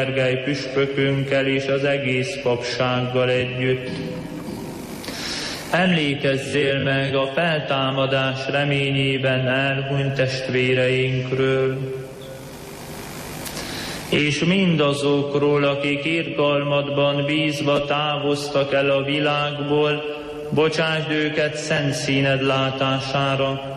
Gergely püspökünkkel és az egész papsággal együtt. Emlékezzél meg a feltámadás reményében elhunyt testvéreinkről, és mindazokról, akik irgalmadban bízva távoztak el a világból, bocsásd őket szent színed látására,